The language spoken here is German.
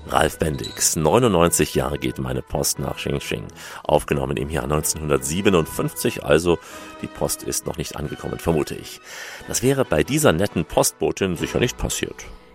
Ralf Bendix, 99 Jahre geht meine Post nach Xingxing. Aufgenommen im Jahr 1957, also die Post ist noch nicht angekommen, vermute ich. Das wäre bei dieser netten Postbotin sicher nicht passiert.